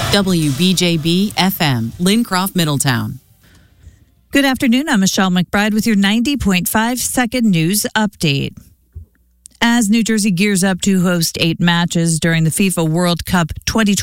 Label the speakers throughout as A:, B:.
A: WBJB FM, Lincroft, Middletown.
B: Good afternoon. I'm Michelle McBride with your 90.5 second news update. As New Jersey gears up to host 8 matches during the FIFA World Cup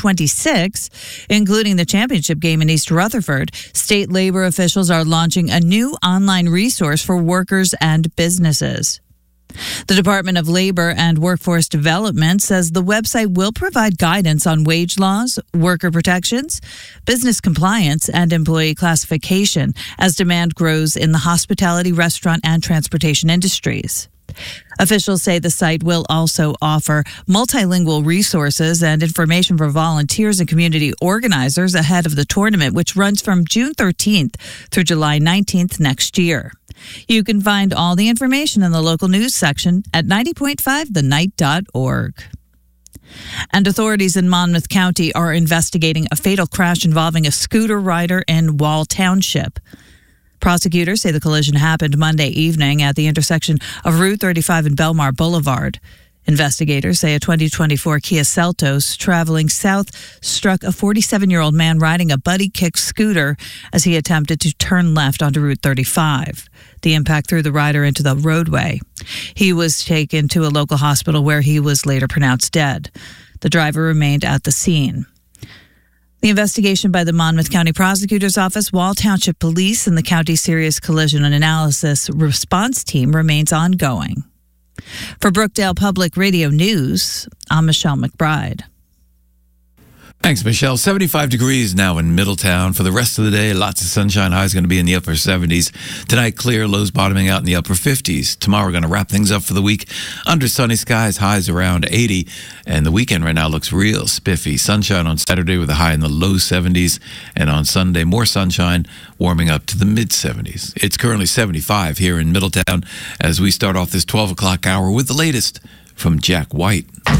B: 2026, including the championship game in East Rutherford, state labor officials are launching a new online resource for workers and businesses. The Department of Labor and Workforce Development says the website will provide guidance on wage laws, worker protections, business compliance, and employee classification as demand grows in the hospitality, restaurant, and transportation industries. Officials say the site will also offer multilingual resources and information for volunteers and community organizers ahead of the tournament, which runs from June 13th through July 19th next year. You can find all the information in the local news section at 90.5thenight.org. And authorities in Monmouth County are investigating a fatal crash involving a scooter rider in Wall Township. Prosecutors say the collision happened Monday evening at the intersection of Route 35 and Belmar Boulevard. Investigators say a 2024 Kia Seltos traveling south struck a 47-year-old man riding a buddy kick scooter as he attempted to turn left onto Route 35. The impact threw the rider into the roadway. He was taken to a local hospital where he was later pronounced dead. The driver remained at the scene. The investigation by the Monmouth County Prosecutor's Office, Wall Township Police, and the County Serious Collision and Analysis Response Team remains ongoing. For Brookdale Public Radio News, I'm Michelle McBride.
C: Thanks, Michelle. 75 degrees now in Middletown. For the rest of the day, lots of sunshine. Highs going to be in the upper 70s. Tonight, clear. Lows bottoming out in the upper 50s. Tomorrow, we're going to wrap things up for the week under sunny skies. Highs around 80. And the weekend right now looks real spiffy. Sunshine on Saturday with a high in the low 70s. And on Sunday, more sunshine, warming up to the mid 70s. It's currently 75 here in Middletown as we start off this 12 o'clock hour with the latest from Jack White.